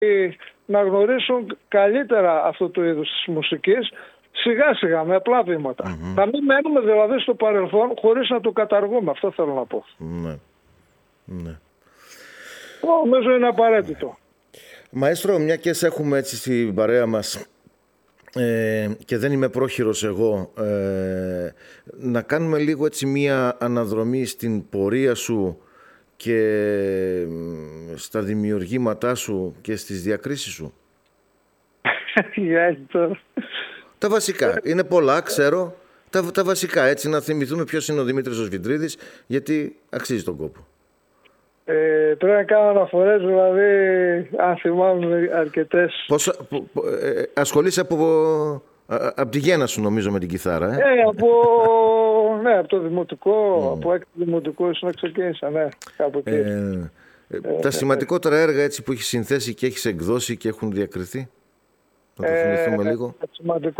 να γνωρίσουν καλύτερα αυτό το είδος της μουσικής, σιγά σιγά, με απλά βήματα. Να μην μένουμε δηλαδή στο παρελθόν χωρίς να το καταργούμε. Αυτό θέλω να πω. Ναι. Ναι. Νομίζω είναι απαραίτητο. Μαέστρο, μια και σε έχουμε έτσι στην παρέα μας και δεν είμαι πρόχειρος εγώ, να κάνουμε λίγο έτσι μια αναδρομή στην πορεία σου και στα δημιουργήματά σου και στις διακρίσεις σου. Τα βασικά. Είναι πολλά, ξέρω. Τα βασικά, έτσι, να θυμηθούμε ποιος είναι ο Δημήτρης ο Σβιντρίδης, γιατί αξίζει τον κόπο. Πρέπει να κάνω αναφορές, δηλαδή, αν θυμάμαι αρκετές. Ασχολείσαι από τη γέννα σου, νομίζω, με την κιθάρα, από το δημοτικό, από έκτη δημοτικό ίσως να ξεκίνησα, ναι, κάπου εκεί. Τα σημαντικότερα έργα έτσι που έχεις συνθέσει και έχεις εκδώσει και έχουν διακριθεί, να το θυμηθούμε λίγο. Τα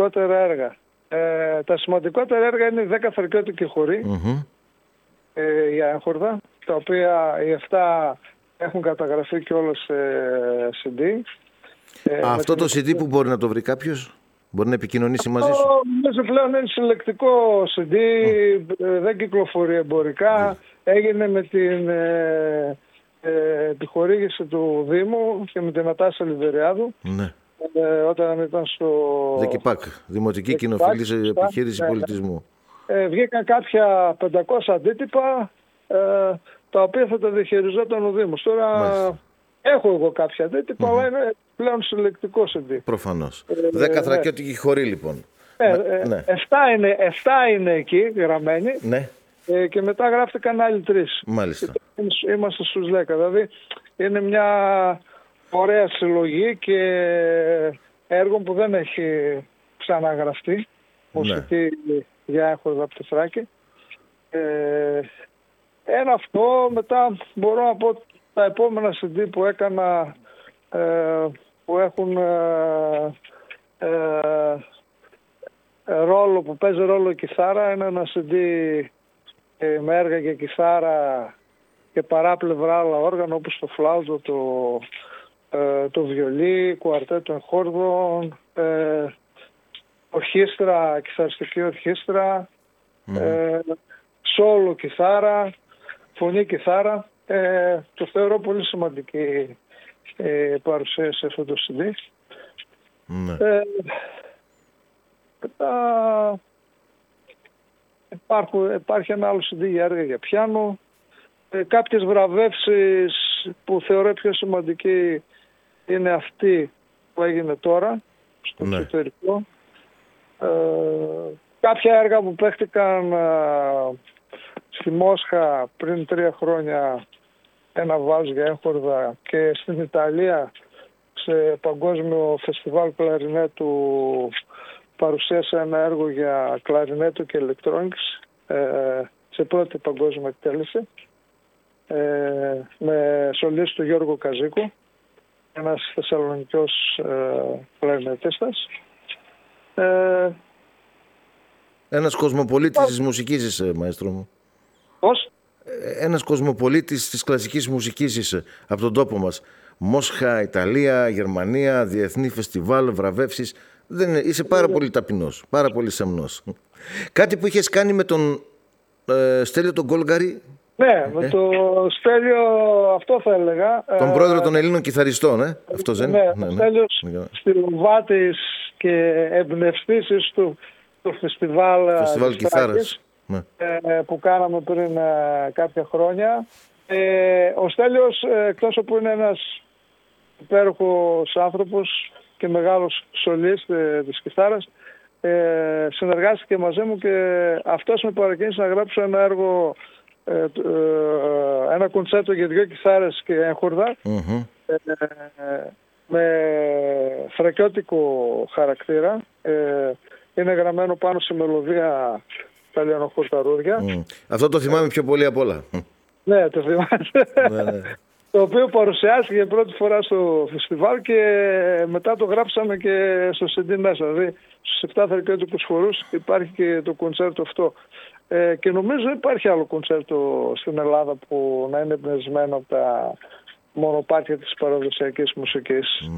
σημαντικότερα έργα είναι οι 10 φρικιώτικοι χοροί για έγχορδα, τα οποία οι 7 έχουν καταγραφεί και όλα σε CD. Αυτό το CD που μπορεί να το βρει κάποιος, μπορεί να επικοινωνήσει μαζί σου? Νομίζω πλέον είναι συλλεκτικό CD, δεν κυκλοφορεί εμπορικά. Έγινε με την επιχορήγηση του Δήμου και με την Νατάσα Λιβεριάδου. Ναι. Όταν ήταν στο ΔΕΚΙΠΑΚ, Δημοτική Κοινοφιλής Επιχείρηση Πολιτισμού. Βγήκαν κάποια 500 αντίτυπα, τα οποία θα τα διαχειριζόταν ο Δήμος. Τώρα έχω εγώ κάποια αντίτυπα, αλλά είναι πλέον συλλεκτικό CD. Προφανώς. 10 θρακιώτικοι χοροί, λοιπόν. 7 είναι εκεί γραμμένοι. Ναι. Και μετά γράφτηκαν άλλοι 3. Μάλιστα. Είμαστε στους 10. Δηλαδή είναι μια ωραία συλλογή και έργο που δεν έχει ξαναγραφτεί. Μουσική για έγχορδα από τη Θράκη. Ένα αυτό, μετά μπορώ να πω τα επόμενα CD που έκανα, που έχουν ρόλο, που παίζει ρόλο η κιθάρα. Είναι ένα CD με έργα για κιθάρα και παράπλευρα άλλα όργανα, όπως το φλάουτο, το βιολί, κουαρτέτο εγχόρδων, ορχήστρα, κιθαριστική ορχήστρα, σόλο κιθάρα, φωνή κιθάρα. Το θεωρώ πολύ σημαντική παρουσία σε αυτό το CD. Υπάρχει ένα άλλο CD για έργα για πιάνο. Κάποιες βραβεύσεις που θεωρώ πιο σημαντική είναι αυτή που έγινε τώρα στο εξωτερικό. Κάποια έργα που παίχτηκαν στη Μόσχα πριν 3 χρόνια, ένα βάζ για έγχορδα, και στην Ιταλία σε παγκόσμιο φεστιβάλ κλαρινέτου παρουσίασα ένα έργο για κλαρινέτο και electronics σε πρώτη παγκόσμια εκτέλεση, με σολίστη του Γιώργο Καζίκου, ένας Θεσσαλονικιός κλαρινετίστας. Ένας κοσμοπολίτης της μουσικής είσαι, μαέστρο μου. Πώς? Ένας κοσμοπολίτης της κλασικής μουσικής είσαι, από τον τόπο μας. Μόσχα, Ιταλία, Γερμανία, διεθνή φεστιβάλ, βραβεύσεις. Είσαι πάρα πολύ ταπεινός, πάρα πολύ σεμνός. Κάτι που είχες κάνει με τον Στέλιο τον Γκόλγαρη. Ναι, με το Στέλιο, αυτό θα έλεγα. Τον πρόεδρο των Ελλήνων κιθαριστών, αυτός δεν είναι? Ναι, ο Στέλιος στυλοβάτης και εμπνευστής του φεστιβάλ κιθάρας που κάναμε πριν κάποια χρόνια. Ο Στέλιος, εκτός από είναι ένας υπέροχος άνθρωπος και μεγάλος σολίστ της κιθάρας, συνεργάστηκε μαζί μου και αυτός με παρακίνησε να γράψω ένα έργο, ένα κοντσέρτο για 2 κιθάρες και έγχορδα, με θρακιώτικο χαρακτήρα. Είναι γραμμένο πάνω σε μελωδία Ιταλιανοχορταρούδια. Αυτό το θυμάμαι πιο πολύ απ' όλα. Ναι, το θυμάσαι. Το οποίο παρουσιάστηκε για πρώτη φορά στο φεστιβάλ και μετά το γράψαμε και στο CD μέσα. Δηλαδή στους 7 θρακιώτικους χορούς υπάρχει και το κοντσέρτο αυτό. Και νομίζω υπάρχει άλλο κοντσέρτο στην Ελλάδα που να είναι εμπνευσμένο από τα μονοπάτια της παραδοσιακής μουσικής.